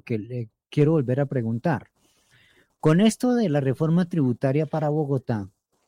porque le quiero volver a preguntar. Con esto de la reforma tributaria para Bogotá,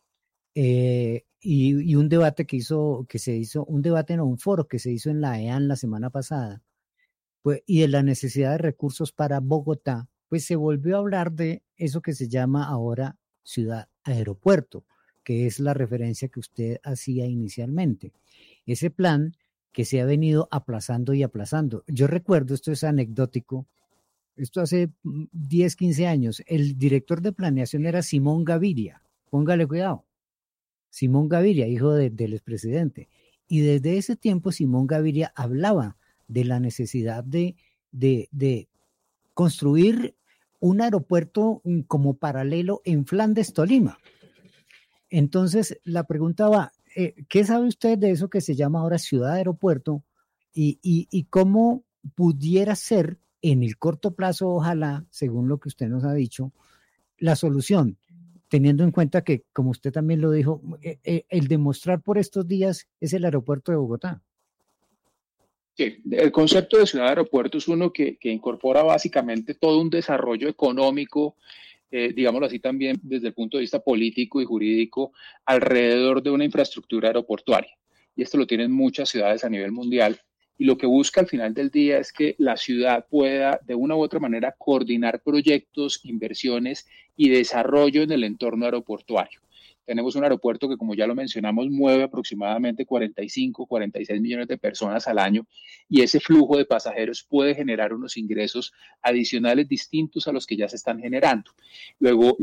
y un debate un foro que se hizo en la EAN la semana pasada, pues, y de la necesidad de recursos para Bogotá, pues se volvió a hablar de eso que se llama ahora ciudad aeropuerto, que es la referencia que usted hacía inicialmente. Ese plan que se ha venido aplazando y aplazando. Yo recuerdo, esto es anecdótico, esto hace 10, 15 años, el director de planeación era Simón Gaviria, póngale cuidado, Simón Gaviria, hijo del expresidente. Y desde ese tiempo Simón Gaviria hablaba de la necesidad de construir un aeropuerto como paralelo en Flandes, Tolima. Entonces, la pregunta va, ¿qué sabe usted de eso que se llama ahora ciudad aeropuerto y cómo pudiera ser en el corto plazo, ojalá, según lo que usted nos ha dicho, la solución, teniendo en cuenta que, como usted también lo dijo, el demostrar por estos días es el aeropuerto de Bogotá? Sí, el concepto de ciudad aeropuerto es uno que incorpora básicamente todo un desarrollo económico, digámoslo así también desde el punto de vista político y jurídico, alrededor de una infraestructura aeroportuaria. Y esto lo tienen muchas ciudades a nivel mundial. Y lo que busca al final del día es que la ciudad pueda de una u otra manera coordinar proyectos, inversiones y desarrollo en el entorno aeroportuario. Tenemos un aeropuerto que, como ya lo mencionamos, mueve aproximadamente 45, 46 millones de personas al año y ese flujo de pasajeros puede generar unos ingresos adicionales distintos a los que ya se están generando. Luego,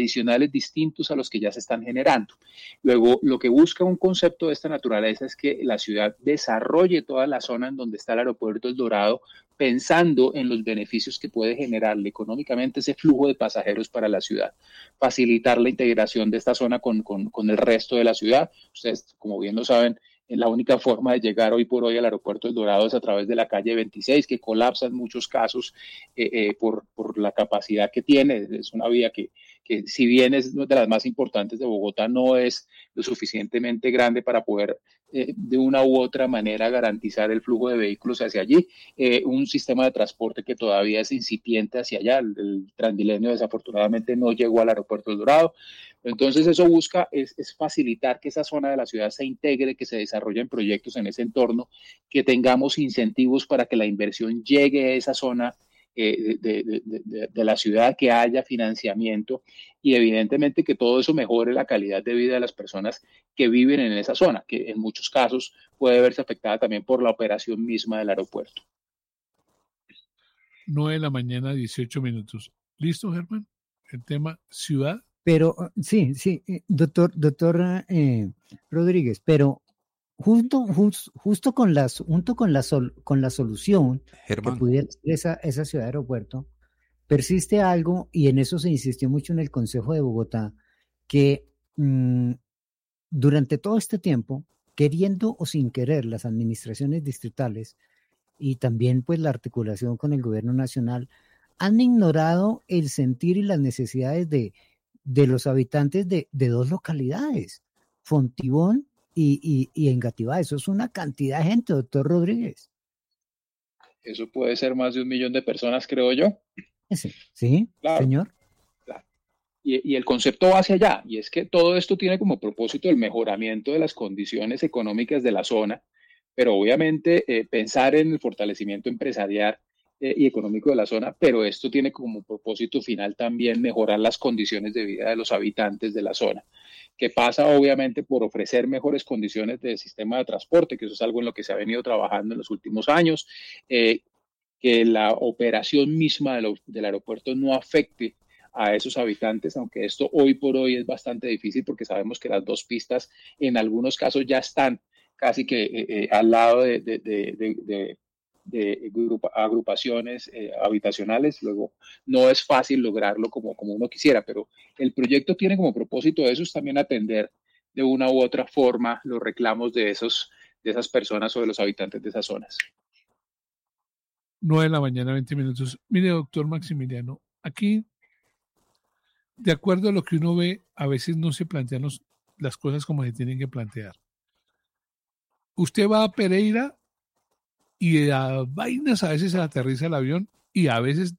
lo que busca un concepto de esta naturaleza es que la ciudad desarrolle toda la zona en donde está el aeropuerto El Dorado, pensando en los beneficios que puede generarle económicamente ese flujo de pasajeros para la ciudad, facilitar la integración de esta zona con el resto de la ciudad. Ustedes, como bien lo saben, la única forma de llegar hoy por hoy al aeropuerto El Dorado es a través de la calle 26, que colapsa en muchos casos por la capacidad que tiene. Es una vía que si bien es de las más importantes de Bogotá, no es lo suficientemente grande para poder de una u otra manera garantizar el flujo de vehículos hacia allí. Un sistema de transporte que todavía es incipiente hacia allá. El Transmilenio desafortunadamente no llegó al aeropuerto del Dorado. Entonces eso busca es facilitar que esa zona de la ciudad se integre, que se desarrollen proyectos en ese entorno, que tengamos incentivos para que la inversión llegue a esa zona de la ciudad, que haya financiamiento y evidentemente que todo eso mejore la calidad de vida de las personas que viven en esa zona, que en muchos casos puede verse afectada también por la operación misma del aeropuerto. 9 de la mañana, 18 minutos. ¿Listo, Germán? El tema ciudad. Pero sí, doctor Rodríguez, pero justo con la solución Germán, que pudiera ser esa ciudad aeropuerto, persiste algo, y en eso se insistió mucho en el Consejo de Bogotá, que durante todo este tiempo, queriendo o sin querer, las administraciones distritales y también pues la articulación con el gobierno nacional han ignorado el sentir y las necesidades de los habitantes de dos localidades, Fontibón y Engativá. Eso es una cantidad de gente, doctor Rodríguez. Eso puede ser más de 1 millón de personas, creo yo. Sí, claro, señor. Claro. Y el concepto va hacia allá, y es que todo esto tiene como propósito el mejoramiento de las condiciones económicas de la zona, pero obviamente pensar en el fortalecimiento empresarial y económico de la zona, pero esto tiene como propósito final también mejorar las condiciones de vida de los habitantes de la zona, que pasa obviamente por ofrecer mejores condiciones de sistema de transporte, que eso es algo en lo que se ha venido trabajando en los últimos años, que la operación misma del aeropuerto no afecte a esos habitantes, aunque esto hoy por hoy es bastante difícil porque sabemos que las dos pistas en algunos casos ya están casi que al lado de agrupaciones habitacionales. Luego no es fácil lograrlo como uno quisiera, pero el proyecto tiene como propósito eso, es también atender de una u otra forma los reclamos de esas personas o de los habitantes de esas zonas. 9 de la mañana, 20 minutos. Mire, doctor Maximiliano, aquí, de acuerdo a lo que uno ve, a veces no se plantean las cosas como se tienen que plantear. Usted va a Pereira y a vainas a veces se aterriza el avión y a veces